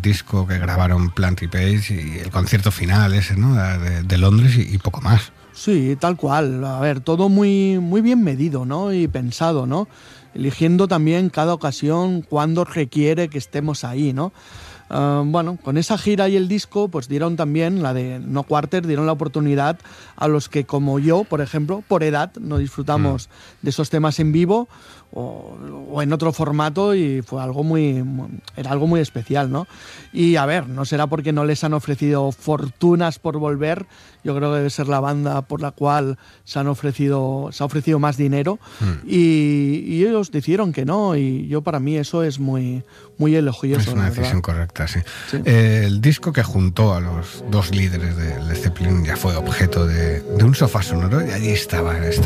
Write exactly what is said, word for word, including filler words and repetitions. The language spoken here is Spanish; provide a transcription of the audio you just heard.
disco que grabaron Plant y Page y el concierto final ese, ¿no? De, de Londres y, y poco más. Sí, tal cual. A ver, todo muy, muy bien medido, ¿no? Y pensado, ¿no? Eligiendo también cada ocasión cuando requiere que estemos ahí, ¿no? Uh, bueno, con esa gira y el disco, pues dieron también, la de No Quarter, dieron la oportunidad a los que, como yo, por ejemplo, por edad, no disfrutamos mm. de esos temas en vivo o, o en otro formato, y fue algo muy, muy, era algo muy especial, ¿no? Y a ver, no será porque no les han ofrecido fortunas por volver, yo creo que debe ser la banda por la cual se han ofrecido, se ha ofrecido más dinero, mm. y, y ellos dijeron que no, y yo, para mí, eso es muy, muy elogioso. Es una decisión correcta. Sí. Sí. Eh, el disco que juntó a los dos líderes de Led Zeppelin ya fue objeto de, de un sofá sonoro, y allí estaba, estaba